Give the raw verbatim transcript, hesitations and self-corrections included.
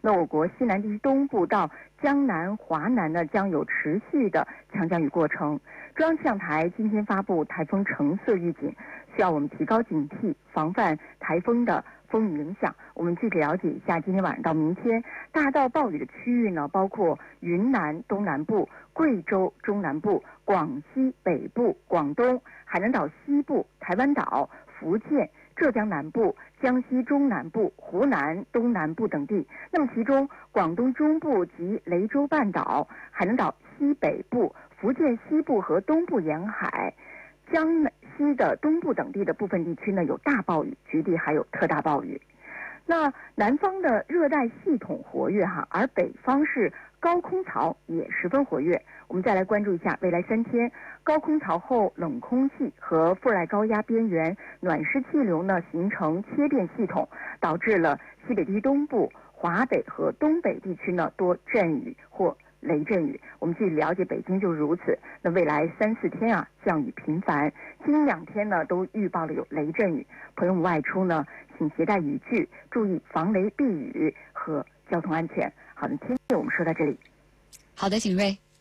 那我国西南地区东部到江南、华南呢，将有持续的强降雨过程。中央气象台今天发布台风橙色预警，需要我们提高警惕，防范台风的风雨影响。我们具体了解一下，今天晚上到明天，大到暴雨的区域呢，包括云南东南部、贵州中南部、广西北部、广东、海南岛西部、台湾岛、福建、浙江南部、江西中南部、湖南东南部等地。那么其中广东中部及雷州半岛、海南岛西北部、福建西部和东部沿海、江西的东部等地的部分地区呢，有大暴雨，局地还有特大暴雨。那南方的热带系统活跃哈，而北方是高空槽也十分活跃。我们再来关注一下未来三天高空槽后冷空气和副热带高压边缘暖湿气流呢形成切变系统，导致了西北地区东部、华北和东北地区呢多阵雨或雷阵雨。我们继续了解北京就是如此。那未来三四天啊，降雨频繁，今两天呢都预报了有雷阵雨。朋友们外出呢，请携带雨具，注意防雷避雨和交通安全。好的，今天我们说到这里。 好的，景睿。